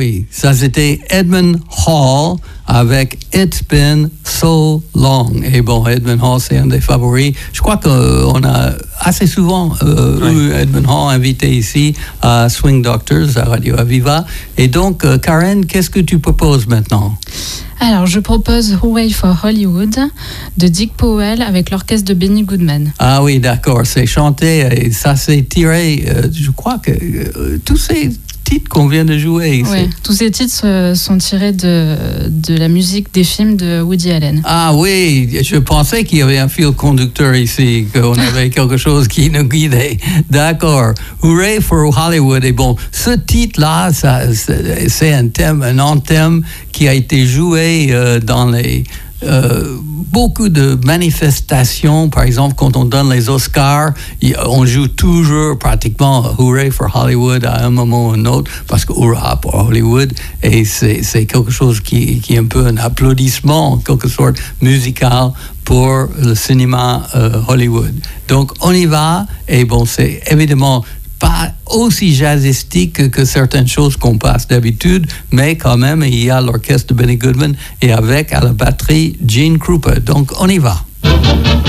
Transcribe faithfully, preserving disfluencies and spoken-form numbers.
oui, ça c'était Edmund Hall avec It's Been So Long. Et bon, Edmund Hall, c'est un des favoris. Je crois qu'on a assez souvent euh, oui. eu Edmund Hall invité ici à Swing Doctors, à Radio Aviva. Et donc, euh, Karen, qu'est-ce que tu proposes maintenant? Alors, je propose Hooray for Hollywood de Dick Powell avec l'orchestre de Benny Goodman. Ah oui, d'accord, c'est chanté et ça s'est tiré, euh, je crois que euh, tous ces titres qu'on vient de jouer. Oui, tous ces titres sont tirés de, de la musique des films de Woody Allen. Ah oui, je pensais qu'il y avait un fil conducteur ici, qu'on avait quelque chose qui nous guidait. D'accord. Hooray for Hollywood. Et bon, ce titre-là, ça, c'est un thème, un anthème qui a été joué euh, dans les... Euh, beaucoup de manifestations, par exemple, quand on donne les Oscars, on joue toujours pratiquement Hooray for Hollywood à un moment ou un autre, parce que hurrah pour Hollywood, et c'est, c'est quelque chose qui, qui est un peu un applaudissement, en quelque sorte, musical pour le cinéma euh, Hollywood. Donc, on y va, et bon, c'est évidemment pas aussi jazzistique que, que certaines choses qu'on passe d'habitude, mais quand même, il y a l'orchestre de Benny Goodman et avec à la batterie Gene Krupa. Donc, on y va.